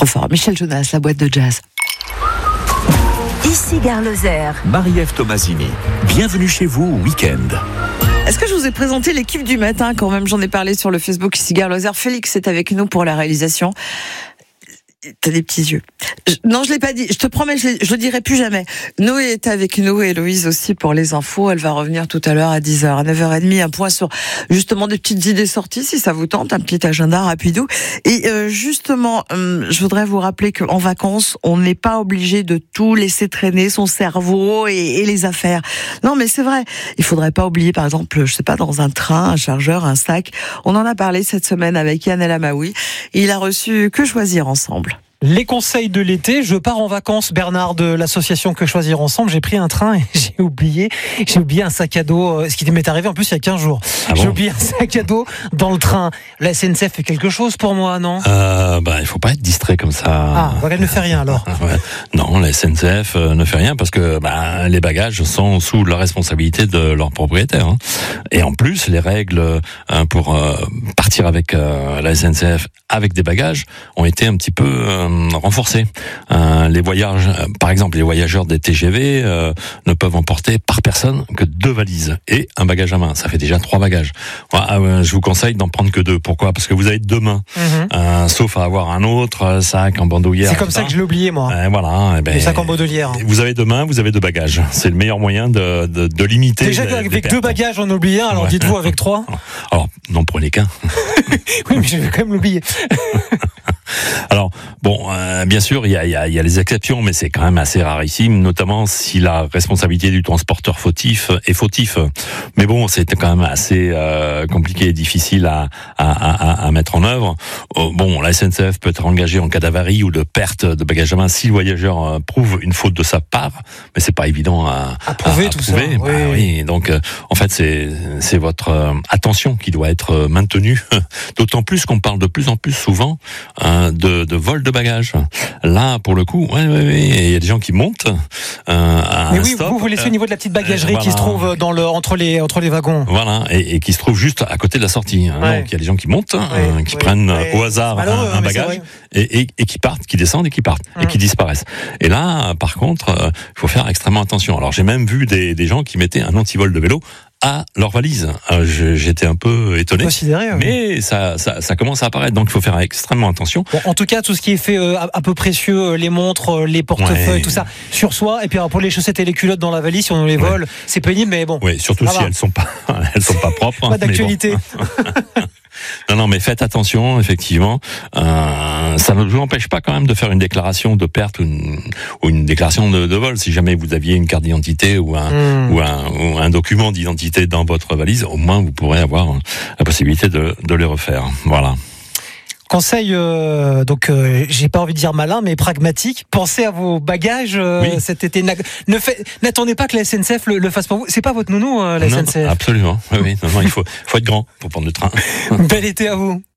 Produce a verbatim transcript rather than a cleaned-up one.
Trop fort. Michel Jonas, la boîte de jazz. Ici Gare Lozère. Marie-Ève Tomasini, bienvenue chez vous au week-end. Est-ce que je vous ai présenté l'équipe du matin quand même? J'en ai parlé sur le Facebook Ici Gare Lozère. Félix est avec nous pour la réalisation. T'as des petits yeux. Je, non, je l'ai pas dit. Je te promets, je, je le dirai plus jamais. Noé est avec nous et Héloïse aussi pour les infos. Elle va revenir tout à l'heure à dix heures, à neuf heures trente. Un point sur justement des petites idées sorties, si ça vous tente, un petit agenda rapidou. Et euh, justement, euh, je voudrais vous rappeler qu'en vacances, on n'est pas obligé de tout laisser traîner, son cerveau et, et les affaires. Non, mais c'est vrai. Il faudrait pas oublier, par exemple, je sais pas, dans un train, un chargeur, un sac. On en a parlé cette semaine avec Yann El Amaoui. Il a reçu Que choisir ensemble. Les conseils de l'été, je pars en vacances, Bernard, de l'association Que choisir ensemble. J'ai pris un train et j'ai oublié, j'ai oublié un sac à dos, ce qui m'est arrivé en plus il y a quinze jours. Ah bon, j'ai oublié un sac à dos dans le train. La S N C F fait quelque chose pour moi, non? euh, bah, il faut pas être distrait comme ça. Ah, bah, elle ne fait rien alors. Ouais. Non, la S N C F ne fait rien parce que bah, les bagages sont sous la responsabilité de leur propriétaire. Hein. Et en plus, les règles hein, pour euh, partir avec euh, la S N C F avec des bagages ont été un petit peu euh, renforcés. Euh, les voyages, euh, par exemple, les voyageurs des T G V euh, ne peuvent emporter par personne que deux valises et un bagage à main. Ça fait déjà trois bagages. Voilà, euh, je vous conseille d'en prendre que deux. Pourquoi? Parce que vous avez deux mains, mm-hmm. euh, sauf à avoir un autre sac en bandoulière. C'est comme ça que je l'ai oublié, moi. Euh, voilà. Eh ben, le sac en bandoulière. Vous avez deux mains, vous avez deux bagages. C'est le meilleur moyen de, de, de limiter. Déjà les, avec les deux bagages, on oublie un. Alors ouais. Dites-vous avec trois. Alors n'en prenez qu'un. Oui, mais je vais quand même l'oublier. Alors bon, euh, bien sûr, il y a, y, a, y a les exceptions, mais c'est quand même assez rarissime, notamment si la responsabilité du transporteur fautif est fautif. Mais bon, c'est quand même assez euh, compliqué et difficile à, à, à, à mettre en œuvre. Euh, bon, la S N C F peut être engagée en cas d'avarie ou de perte de bagages à main si le voyageur euh, prouve une faute de sa part, mais c'est pas évident à, à prouver à, à tout prouver. ça. Bah, oui. oui, donc euh, en fait, c'est c'est votre euh, attention qui doit être maintenue. D'autant plus qu'on parle de plus en plus souvent euh, de, de vol de bagages. Là, pour le coup, ouais, ouais, ouais, il y a des gens qui montent euh, à Mais un oui, stop. vous vous laissez au niveau de la petite bagagerie euh, voilà. qui se trouve dans le entre les entre les wagons. Voilà, et, et qui se trouve juste à côté de la sortie. Ouais. Donc il y a des gens qui montent, ouais, euh, qui ouais, prennent ouais. au hasard un, un bagage et, et, et qui partent, qui descendent et qui partent hum. et qui disparaissent. Et là, par contre, il euh, faut faire extrêmement attention. Alors j'ai même vu des, des gens qui mettaient un antivol de vélo à leur valise. Alors, j'étais un peu étonné, ouais. mais ça, ça, ça commence à apparaître, donc il faut faire extrêmement attention. Bon, en tout cas, tout ce qui est fait euh, un peu précieux, les montres, les portefeuilles, ouais. tout ça, sur soi, et puis alors, pour les chaussettes et les culottes dans la valise, si on les vole, ouais. c'est pénible, mais bon. Oui, surtout si va. elles sont pas, elles sont pas propres. Pas d'actualité. Non, non, mais faites attention, effectivement. Euh, ça ne vous empêche pas quand même de faire une déclaration de perte ou une, ou une déclaration de, de vol. Si jamais vous aviez une carte d'identité ou un, mmh. ou un, ou un document d'identité dans votre valise, au moins vous pourrez avoir la possibilité de, de les refaire. Voilà. Conseil, euh, donc euh, j'ai pas envie de dire malin, mais pragmatique. Pensez à vos bagages euh, oui. cet été. Ne fait, n'attendez pas que la S N C F le, le fasse pour vous. C'est pas votre nounou, euh, la non, S N C F. Absolument. Oui, oui. Non, non, il faut, faut être grand pour prendre le train. Bel été à vous.